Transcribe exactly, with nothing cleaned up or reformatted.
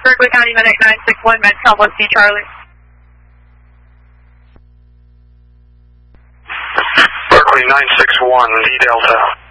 Berkeley County Medic nine six one, Med Southwest D Charlie. Berkeley nine six one, D Delta.